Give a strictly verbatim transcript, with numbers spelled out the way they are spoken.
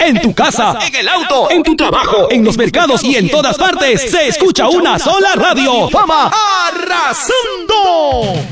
En tu casa, en el auto, en tu trabajo, en los mercados y en todas partes se escucha una sola radio. ¡Fama Arrasando!